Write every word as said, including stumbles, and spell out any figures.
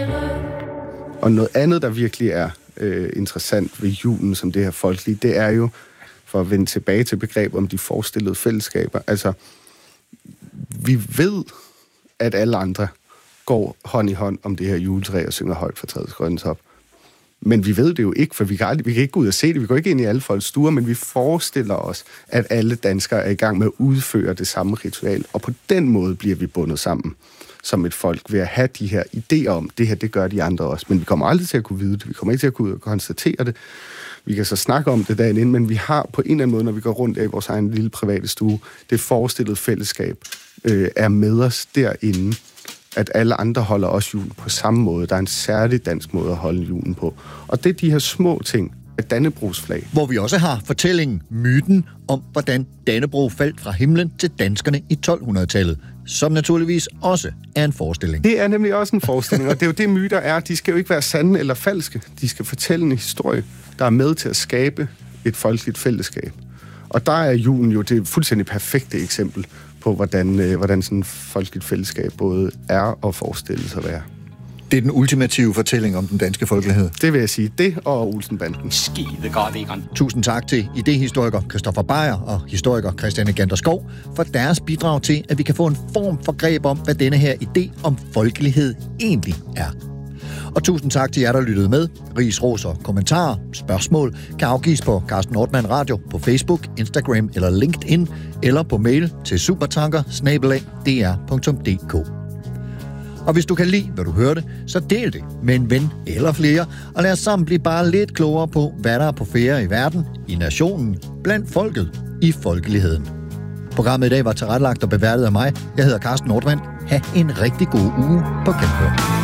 Og noget andet, der virkelig er øh, interessant ved julen som det her folkelige, det er jo, for at vende tilbage til begrebet om de forestillede fællesskaber, altså, vi ved, at alle andre går hånd i hånd om det her juletræ og synger højt for træets grønne top. Men vi ved det jo ikke, for vi kan, aldrig, vi kan ikke gå ud og se det. Vi går ikke ind i alle folks stuer, men vi forestiller os, at alle danskere er i gang med at udføre det samme ritual. Og på den måde bliver vi bundet sammen som et folk ved at have de her idéer om, det her, det gør de andre også. Men vi kommer aldrig til at kunne vide det. Vi kommer ikke til at kunne konstatere det. Vi kan så snakke om det dagen inden, men vi har på en eller anden måde, når vi går rundt i vores egen lille private stue, det forestillede fællesskab øh, er med os derinde, at alle andre holder også julen på samme måde. Der er en særlig dansk måde at holde julen på. Og det er de her små ting, et Dannebrogsflag. Hvor vi også har fortællingen, myten om, hvordan Dannebrog faldt fra himlen til danskerne i tolv-hundrede-tallet, som naturligvis også er en forestilling. Det er nemlig også en forestilling, og det er jo det, myter er. De skal jo ikke være sande eller falske. De skal fortælle en historie, der er med til at skabe et folkeligt fællesskab. Og der er julen jo det fuldstændig perfekte eksempel på, hvordan, øh, hvordan sådan et folkeligt fællesskab både er og forestilles at være. Det er den ultimative fortælling om den danske folkelighed. Det vil jeg sige. Det og Olsenbanden. Skide godt, Egon. Tusind tak til idehistoriker Christoffer Beyer og historiker Christiane Ganter-Skov for deres bidrag til, at vi kan få en form for greb om, hvad denne her idé om folkelighed egentlig er. Og tusind tak til jer, der lyttede med. Ris, ros og kommentarer, spørgsmål kan afgives på Carsten Ortmann Radio på Facebook, Instagram eller LinkedIn, eller på mail til supertanker snabel-a d r punktum d k. Og hvis du kan lide, hvad du hørte, så del det med en ven eller flere, og lad os sammen blive bare lidt klogere på, hvad der er på færde i verden, i nationen, blandt folket, i folkeligheden. Programmet i dag var tilrettelagt og beværtet af mig. Jeg hedder Carsten Ortmann. Ha' en rigtig god uge på Genhør.